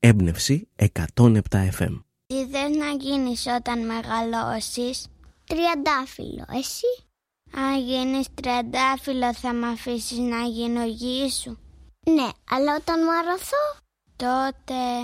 Έμπνευση 107 FM. Τι θες να γίνεις όταν μεγαλώσεις? Τριαντάφυλλο, εσύ? Αν γίνεις τριαντάφυλλο θα μ' αφήσεις να γίνω γη σου? Ναι, αλλά όταν μαρωθώ? Τότε